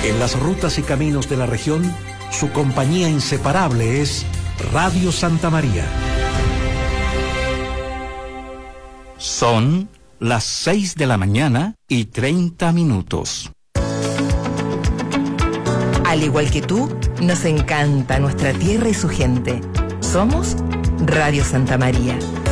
En las rutas y caminos de la región, su compañía inseparable es Radio Santa María. Son las 6:30 a.m. Al igual que tú, nos encanta nuestra tierra y su gente. Somos Radio Santa María.